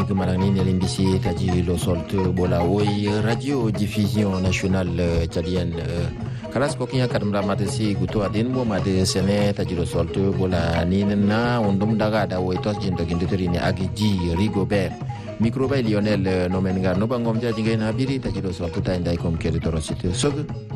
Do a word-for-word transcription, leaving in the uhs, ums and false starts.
ni gumarani ne limbisi taji lo solto bola woy radio diffusion nationale tchadienne kalas ko kinya kadam ramatasi guto adin mo made sene taji lo solto bola ni na undum daga da woy tos jindo gindiri ni agiji Rigobert micro bay Lionel nomen gar no bangom jaji ngay na biri taji lo solto tay nday kom keri toro site sog